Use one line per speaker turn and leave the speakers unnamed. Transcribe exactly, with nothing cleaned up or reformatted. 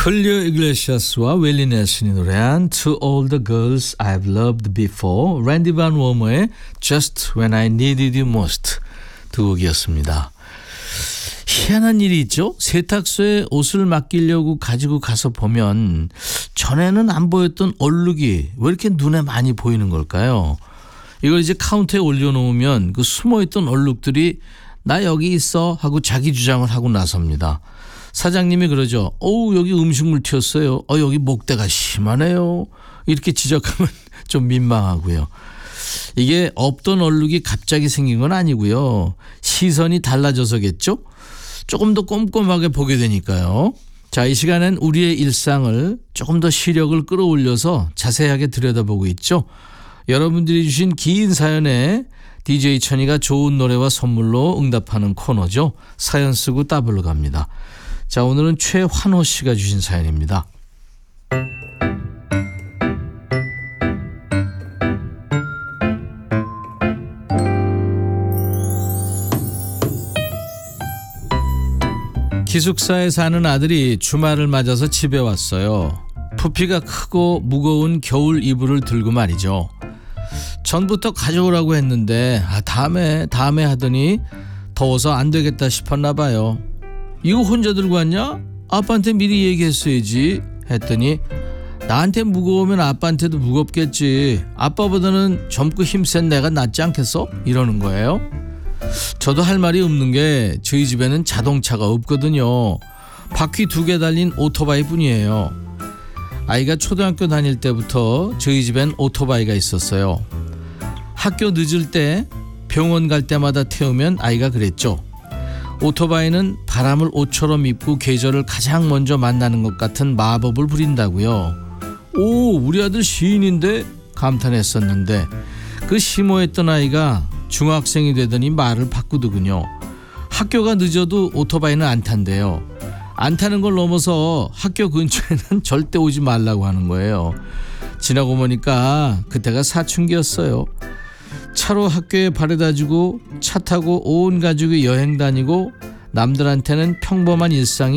헐리오 이글레시아스와 웰리 넬슨이 노래한 To All the Girls I've Loved Before, 랜디 반 워머의 Just When I Needed You Most 두 곡이었습니다. 희한한 일이 있죠. 세탁소에 옷을 맡기려고 가지고 가서 보면 전에는 안 보였던 얼룩이 왜 이렇게 눈에 많이 보이는 걸까요? 이걸 이제 카운터에 올려놓으면 그 숨어있던 얼룩들이 나 여기 있어 하고 자기 주장을 하고 나섭니다. 사장님이 그러죠. 어우 여기 음식물 튀었어요. 어 여기 목대가 심하네요. 이렇게 지적하면 좀 민망하고요. 이게 없던 얼룩이 갑자기 생긴 건 아니고요. 시선이 달라져서겠죠. 조금 더 꼼꼼하게 보게 되니까요. 자, 이 시간엔 우리의 일상을 조금 더 시력을 끌어올려서 자세하게 들여다보고 있죠. 여러분들이 주신 긴 사연에 디제이 천이가 좋은 노래와 선물로 응답하는 코너죠. 사연 쓰고 따블로 갑니다. 자, 오늘은 최환호 씨가 주신 사연입니다. 기숙사에 사는 아들이 주말을 맞아서 집에 왔어요. 부피가 크고 무거운 겨울 이불을 들고 말이죠. 전부터 가져오라고 했는데 아, 다음에 다음에 하더니 더워서 안 되겠다 싶었나 봐요. 이거 혼자 들고 왔냐? 아빠한테 미리 얘기했어야지 했더니 나한테 무거우면 아빠한테도 무겁겠지. 아빠보다는 젊고 힘센 내가 낫지 않겠어? 이러는 거예요. 저도 할 말이 없는 게 저희 집에는 자동차가 없거든요. 바퀴 두 개 달린 오토바이 뿐이에요. 아이가 초등학교 다닐 때부터 저희 집엔 오토바이가 있었어요. 학교 늦을 때 병원 갈 때마다 태우면 아이가 그랬죠. 오토바이는 바람을 옷처럼 입고 계절을 가장 먼저 만나는 것 같은 마법을 부린다고요. 오, 우리 아들 시인인데 감탄했었는데 그 심오했던 아이가 중학생이 되더니 말을 바꾸더군요. 학교가 늦어도 오토바이는 안 탄대요. 안 타는 걸 넘어서 학교 근처에는 절대 오지 말라고 하는 거예요. 지나고 보니까 그때가 사춘기였어요. 차로 학교에 바래다 주고 차 타고 온 가족이 여행 다니고 남들한테는 평범한 일상이